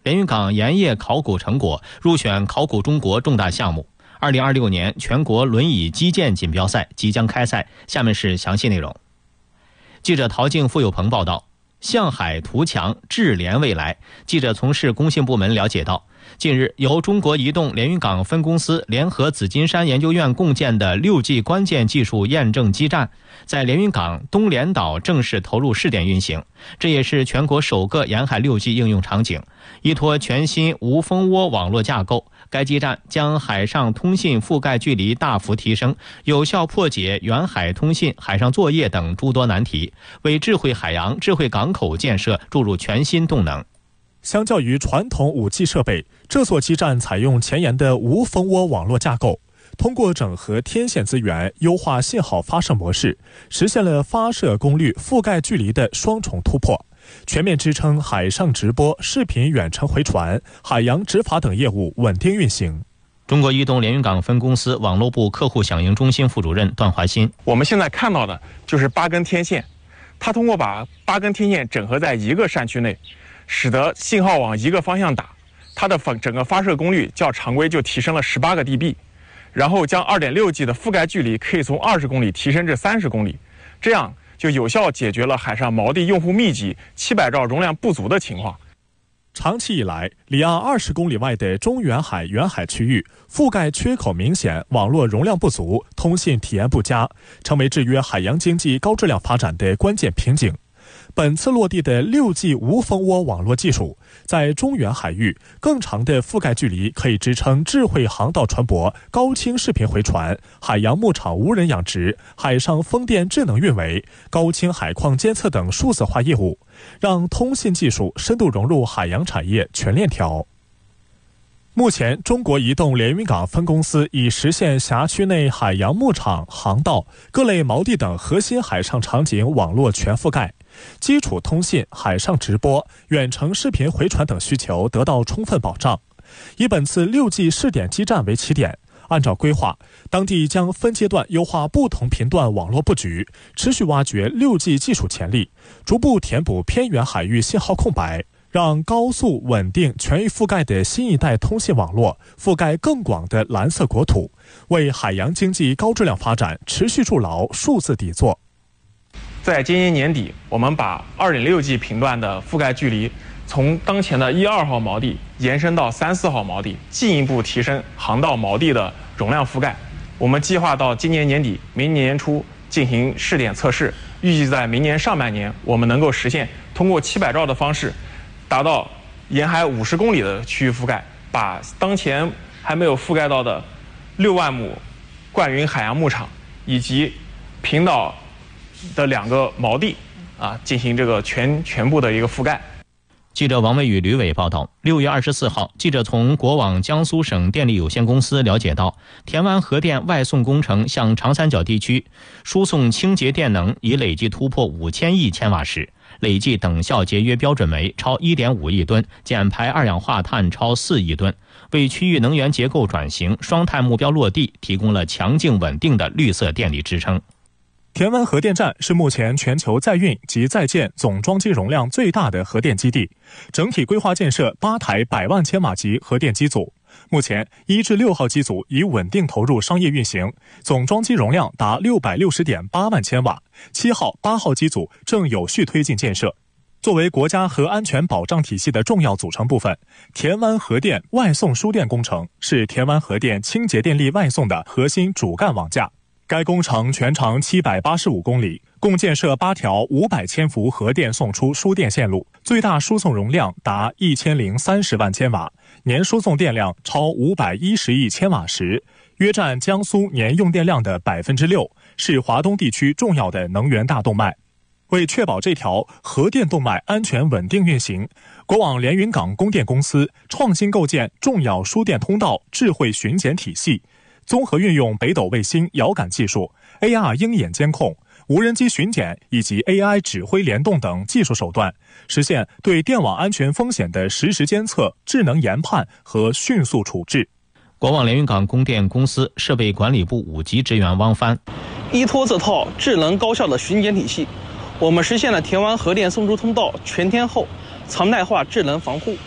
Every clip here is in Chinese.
连云港盐业考古成果入选考古中国重大项目。2026年全国轮椅击剑锦标赛即将开赛，下面是详细内容。记者陶静、付有朋报道。向海图强，智联未来。记者从市工信部门了解到，近日由中国移动连云港分公司联合紫金山研究院共建的6G 关键技术验证基站在连云港东连岛正式投入试点运行，这也是全国首个沿海6G 应用场景。依托全新无蜂窝网络架构，该基站将海上通信覆盖距离大幅提升，有效破解远海通信、海上作业等诸多难题，为智慧海洋、智慧港口建设注入全新动能。 相较于传统5G 设备，这座基站采用前沿的无蜂窝网络架构，通过整合天线资源，优化信号发射模式，实现了发射功率、覆盖距离的双重突破，全面支撑海上直播、视频远程回传、海洋执法等业务稳定运行。 中国移动连云港分公司网络部客户响应中心副主任段华新： 我们现在看到的就是8根天线，它通过把8根天线整合在一个山区内，使得信号往一个方向打，它的整个发射功率较常规就提升了18个 dB， 然后将 2.6G 的覆盖距离可以从20公里提升至30公里，这样就有效解决了海上锚地用户密集、700兆容量不足的情况。 长期以来，离岸20公里外的中远海沿海区域覆盖缺口明显，网络容量不足，通信体验不佳，成为制约海洋经济高质量发展的关键瓶颈。本次落地的6G 无蜂窝网络技术，在中远海域更长的覆盖距离可以支撑智慧航道船舶、高清视频回传、海洋牧场无人养殖、海上风电智能运维、高清海况监测等数字化业务，让通信技术深度融入海洋产业全链条。目前，中国移动连云港分公司已实现辖区内海洋牧场、航道、各类锚地等核心海上场景网络全覆盖，基础通信、海上直播、远程视频回传等需求得到充分保障。以本次6G 试点基站为起点，按照规划，当地将分阶段优化不同频段网络布局，持续挖掘6G 技术潜力，逐步填补偏远海域信号空白，让高速、稳定、全域覆盖的新一代通信网络覆盖更广的蓝色国土，为海洋经济高质量发展持续筑牢数字底座。 在今年年底，我们把 2.6G 频段的覆盖距离从当前的1、2号锚地延伸到3、4号锚地，进一步提升航道锚地的容量覆盖。我们计划到今年年底、明年年初进行试点测试，预计在明年上半年，我们能够实现通过700兆的方式，达到沿海50公里的区域覆盖，把当前还没有覆盖到的6万亩灌云海洋牧场以及平岛的2个锚地进行这个全部的一个覆盖。 记者王卫宇、吕伟报道。6月24号，记者从国网江苏省电力有限公司了解到，田湾核电外送工程向长三角地区输送清洁电能已累计突破5000亿千瓦时，累计等效节约标准煤超 1.5 亿吨，减排二氧化碳超4亿吨，为区域能源结构转型、双碳目标落地提供了强劲稳定的绿色电力支撑。 田湾核电站是目前全球在运及在建总装机容量最大的核电基地，整体规划建设8台100万千瓦级核电机组。目前1至6号机组已稳定投入商业运行，总装机容量达660.8万千瓦，7号、8号机组正有序推进建设。作为国家核安全保障体系的重要组成部分，田湾核电外送输电工程是田湾核电清洁电力外送的核心主干网架。该工程全长785公里，共建设8条500千伏核电送出输电线路，最大输送容量达1030万千瓦，年输送电量超510亿千瓦时，约占江苏年用电量的 6%， 是华东地区重要的能源大动脉。为确保这条核电动脉安全稳定运行，国网连云港供电公司创新构建重要输电通道智慧巡检体系，综合运用北斗卫星遥感技术、AR 鹰眼监控、无人机巡检以及 AI 指挥联动等技术手段，实现对电网安全风险的实时监测、智能研判和迅速处置。 国网连云港供电公司设备管理部5级职员汪帆： 依托这套智能高效的巡检体系，我们实现了田湾核电送出通道全天候常态化智能防护，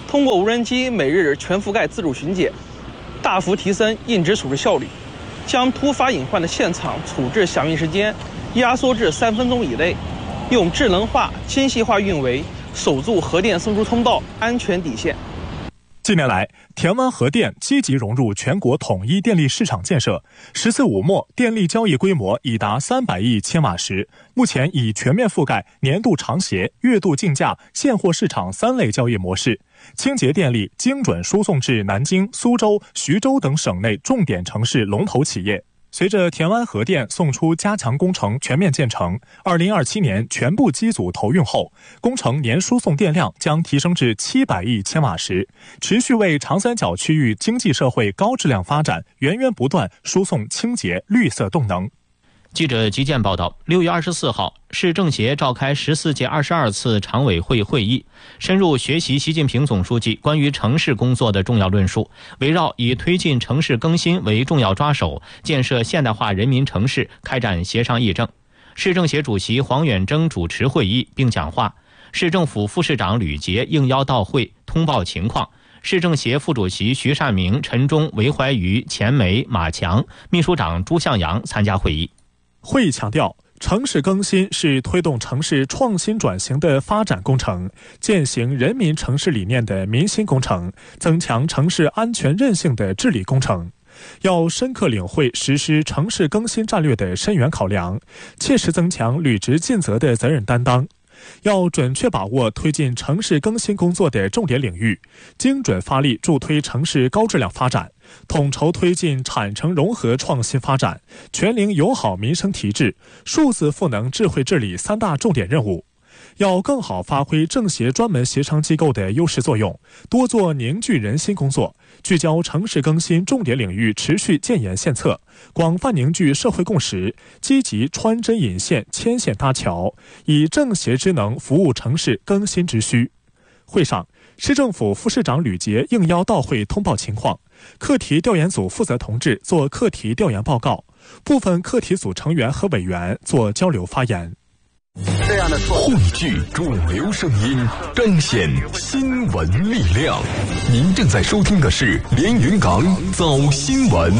通过无人机每日全覆盖自主巡检，大幅提升应急处置效率，将突发隐患的现场处置响应时间压缩至3分钟以内，用智能化、精细化运维守住核电送出通道安全底线。 近年来，田湾核电积极融入全国统一电力市场建设，“十四五”末电力交易规模已达300亿千瓦时，目前已全面覆盖年度长协、月度竞价、现货市场3类交易模式，清洁电力精准输送至南京、苏州、徐州等省内重点城市龙头企业。随着田湾核电送出加强工程全面建成，2027年全部机组投运后，工程年输送电量将提升至700亿千瓦时，持续为长三角区域经济社会高质量发展源源不断输送清洁绿色动能。 记者急件报道，6月24号，市政协召开14届22次常委会会议，深入学习习近平总书记关于城市工作的重要论述，围绕以推进城市更新为重要抓手，建设现代化人民城市开展协商议政。市政协主席黄远征主持会议并讲话，市政府副市长吕杰应邀到会通报情况。市政协副主席徐善明、陈忠、韦怀瑜、钱梅、马强，秘书长朱向阳参加会议。 会议强调，城市更新是推动城市创新转型的发展工程，践行人民城市理念的民心工程，增强城市安全韧性的治理工程。要深刻领会实施城市更新战略的深远考量，切实增强履职尽责的责任担当。要准确把握推进城市更新工作的重点领域，精准发力助推城市高质量发展，统筹推进产城融合创新发展，全龄友好民生提质，数字赋能智慧治理3大重点任务。要更好发挥政协专门协商机构的优势作用，多做凝聚人心工作，聚焦城市更新重点领域持续建言献策，广泛凝聚社会共识，积极穿针引线牵线搭桥，以政协之能服务城市更新之需。会上，市政府副市长吕杰应邀到会通报情况，课题调研组负责同志做课题调研报告，部分课题组成员和委员做交流发言。 汇聚主流声音，彰显新闻力量。您正在收听的是连云港早新闻。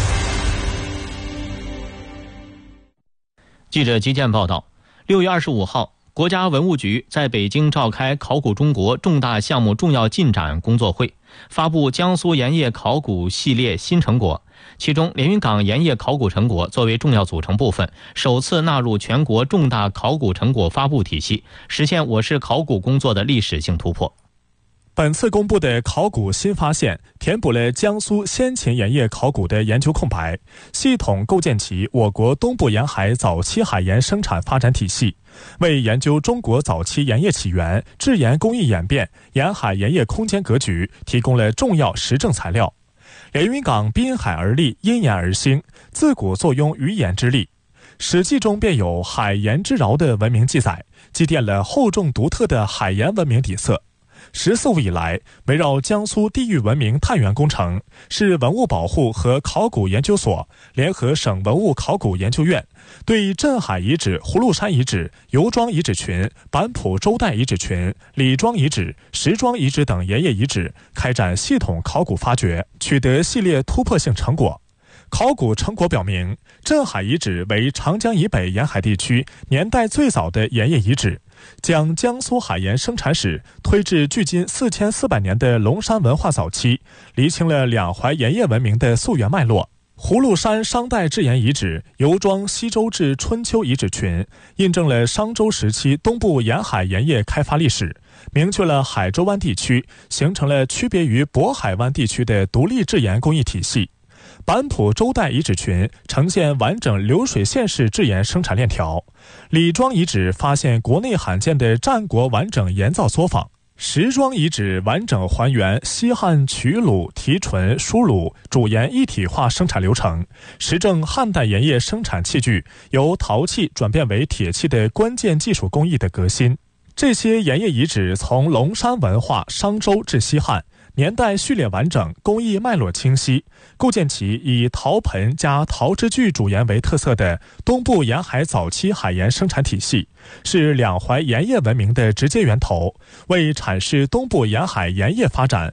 记者急件报道，6月25号，国家文物局在北京召开考古中国重大项目重要进展工作会，发布江苏盐业考古系列新成果。其中，连云港盐业考古成果作为重要组成部分，首次纳入全国重大考古成果发布体系，实现我市考古工作的历史性突破。 本次公布的考古新发现，填补了江苏先秦盐业考古的研究空白，系统构建起我国东部沿海早期海盐生产发展体系，为研究中国早期盐业起源、制盐工艺演变、沿海盐业空间格局提供了重要实证材料。连云港滨海而立，因盐而兴，自古坐拥鱼盐之利。《史记》中便有海盐之饶的文明记载，积淀了厚重独特的海盐文明底色。14五以来，围绕江苏地域文明探源工程，市文物保护和考古研究所联合省文物考古研究院，对镇海遗址、葫芦山遗址、油庄遗址群、板浦周代遗址群、李庄遗址、石庄遗址等盐业遗址开展系统考古发掘，取得系列突破性成果。考古成果表明，镇海遗址为长江以北沿海地区年代最早的盐业遗址，将江苏海盐生产史推至距今4400年的龙山文化早期，厘清了两淮盐业文明的溯源脉络。葫芦山商代制盐遗址、油庄西周至春秋遗址群，印证了商周时期东部沿海盐业开发历史，明确了海州湾地区形成了区别于渤海湾地区的独立制盐工艺体系。板浦周代遗址群呈现完整流水线式制盐生产链条，李庄遗址发现国内罕见的战国完整盐造作坊，石庄遗址完整还原西汉取卤、提纯、输卤、煮盐一体化生产流程，实证汉代盐业生产器具由陶器转变为铁器的关键技术工艺的革新。这些盐业遗址从龙山文化商周至西汉， 年代序列完整，工艺脉络清晰，构建起以陶盆加陶制具主岩为特色的东部沿海早期海盐生产体系，是两淮盐业文明的直接源头，为阐释东部沿海盐业发展